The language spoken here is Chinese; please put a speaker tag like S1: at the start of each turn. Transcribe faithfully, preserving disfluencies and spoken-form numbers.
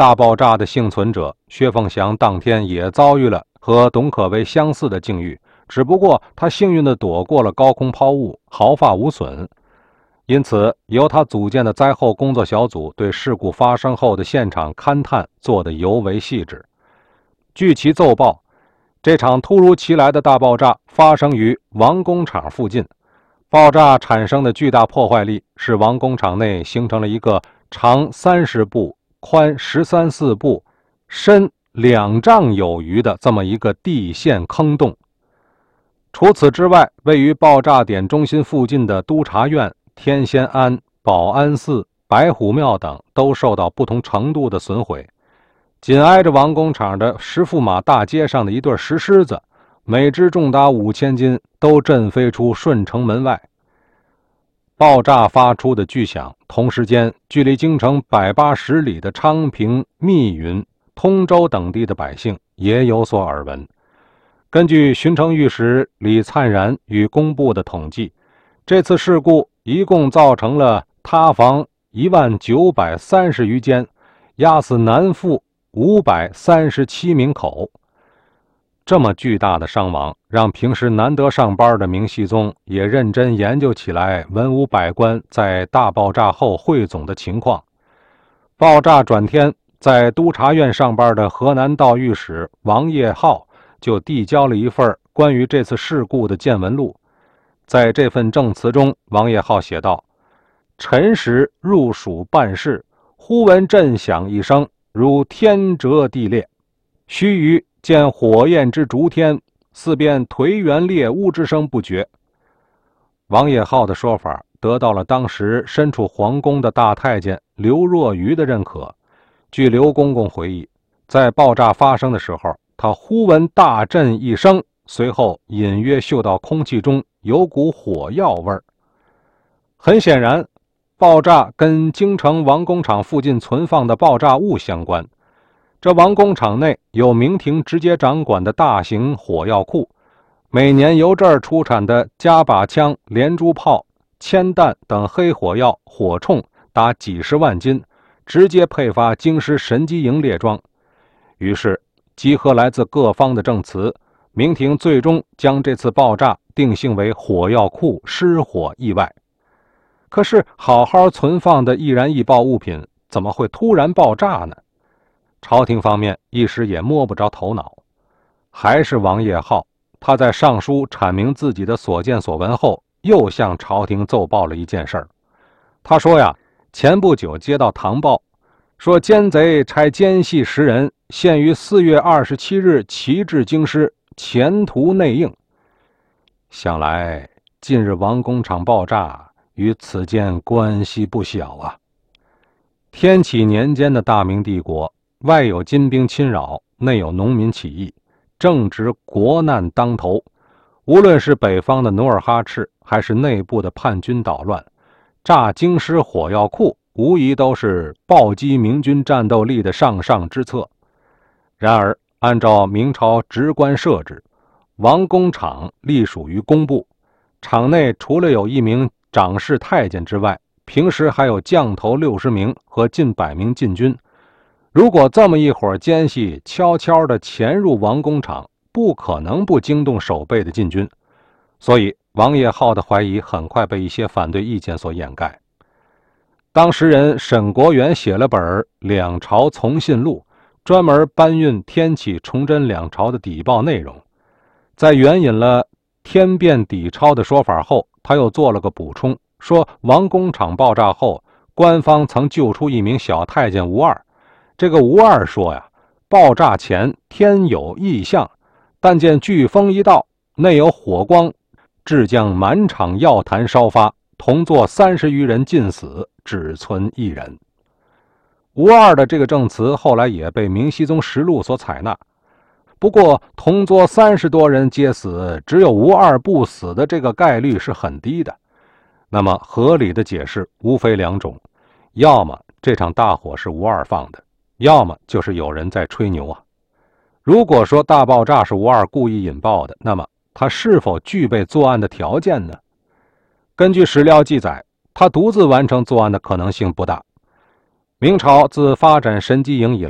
S1: 大爆炸的幸存者薛凤祥当天也遭遇了和董可为相似的境遇，只不过他幸运地躲过了高空抛物，毫发无损。因此，由他组建的灾后工作小组对事故发生后的现场勘探做得尤为细致。据其奏报，这场突如其来的大爆炸发生于王工厂附近，爆炸产生的巨大破坏力使王工厂内形成了一个长三十步、宽十三四步、深两丈有余的这么一个地陷坑洞。除此之外，位于爆炸点中心附近的督察院、天仙庵、保安寺、白虎庙等都受到不同程度的损毁。紧挨着王工厂的石驸马大街上的一对石狮子，每只重达五千斤，都震飞出顺城门外。爆炸发出的巨响，同时间距离京城百八十里的昌平、密云、通州等地的百姓也有所耳闻。根据巡城御史李灿然与工部的统计，这次事故一共造成了塌房一万九百三十余间，压死男妇五百三十七名口。这么巨大的伤亡，让平时难得上班的明熹宗也认真研究起来文武百官在大爆炸后汇总的情况。爆炸转天，在督察院上班的河南道御史王业浩就递交了一份关于这次事故的见闻录。在这份证词中，王业浩写道：辰时入蜀办事，忽闻震响一声，如天折地裂，须臾见火焰之逐天，四边颓垣裂屋之声不绝。王业浩的说法得到了当时身处皇宫的大太监刘若愚的认可。据刘公公回忆，在爆炸发生的时候，他忽闻大震一声，随后隐约嗅到空气中有股火药味儿。很显然，爆炸跟京城王工厂附近存放的爆炸物相关。这王工厂内有明廷直接掌管的大型火药库，每年由这儿出产的加把枪、连珠炮、铅弹等黑火药、火铳达几十万斤，直接配发京师神机营列装。于是集合来自各方的证词，明廷最终将这次爆炸定性为火药库失火意外。可是好好存放的易燃易爆物品怎么会突然爆炸呢？朝廷方面一时也摸不着头脑。还是王业浩，他在上书阐明自己的所见所闻后，又向朝廷奏报了一件事儿。他说呀，前不久接到唐报，说奸贼差奸细十人，现于四月二十七日齐至京师，前途内应。想来近日王工厂爆炸与此件关系不小啊。天启年间的大明帝国，外有金兵侵扰，内有农民起义，正值国难当头。无论是北方的努尔哈赤，还是内部的叛军捣乱，炸京师火药库无疑都是暴击明军战斗力的上上之策。然而按照明朝职官设置，王工厂隶属于工部，厂内除了有一名长侍太监之外，平时还有将头六十名和近百名禁军。如果这么一伙奸细悄悄地潜入王工厂，不可能不惊动守备的禁军。所以王业浩的怀疑很快被一些反对意见所掩盖。当时人沈国元写了本《两朝从信录》，专门搬运天启崇祯两朝的邸报内容。在援引了天变底抄的说法后，他又做了个补充，说王工厂爆炸后，官方曾救出一名小太监吴二。这个吴二说呀，爆炸前天有异象，但见飓风一到，内有火光，致将满场药坛烧发，同座三十余人尽死，只存一人。吴二的这个证词后来也被明熹宗实录所采纳。不过同桌三十多人皆死，只有吴二不死的这个概率是很低的。那么合理的解释无非两种，要么这场大火是吴二放的，要么就是有人在吹牛啊。如果说大爆炸是吴二故意引爆的，那么他是否具备作案的条件呢？根据史料记载，他独自完成作案的可能性不大。明朝自发展神机营以来，